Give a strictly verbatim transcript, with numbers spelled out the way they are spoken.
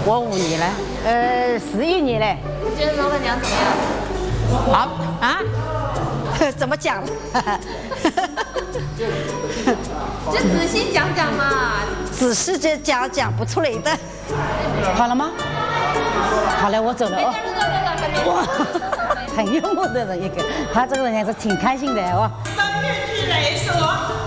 我五年了，呃，十一年嘞。 你觉得老板娘怎么样？ 好啊？怎么讲？ 就仔细讲讲嘛。 仔细就讲讲不出来的。好了吗？好了，我走了哦。哇，很幽默的人一个，他这个人还是挺开心的哦。 三面俱雷说。